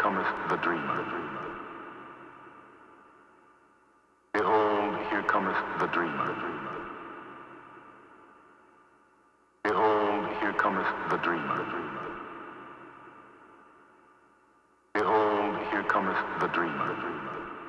cometh the dream. Behold, here cometh the dream. Behold, here cometh the dream. Behold, here cometh the dream.